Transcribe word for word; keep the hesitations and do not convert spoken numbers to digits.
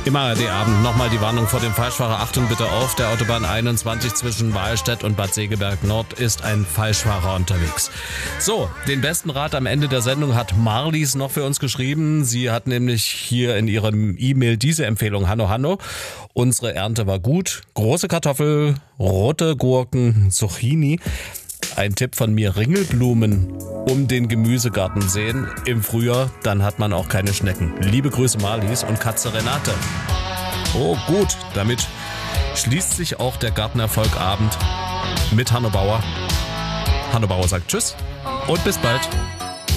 Im A R D-Abend nochmal die Warnung vor dem Falschfahrer. Achtung bitte auf, der Autobahn einundzwanzig zwischen Wahlstedt und Bad Segeberg Nord ist ein Falschfahrer unterwegs. So, den besten Rat am Ende der Sendung hat Marlies noch für uns geschrieben. Sie hat nämlich hier in ihrem E-Mail diese Empfehlung. Hanno, Hanno, unsere Ernte war gut. Große Kartoffel, rote Gurken, Zucchini. Ein Tipp von mir, Ringelblumen um den Gemüsegarten sehen im Frühjahr, dann hat man auch keine Schnecken. Liebe Grüße Marlies und Katze Renate. Oh gut, damit schließt sich auch der Gartenerfolgabend mit Hanno Bauer. Hanno Bauer sagt Tschüss und bis bald.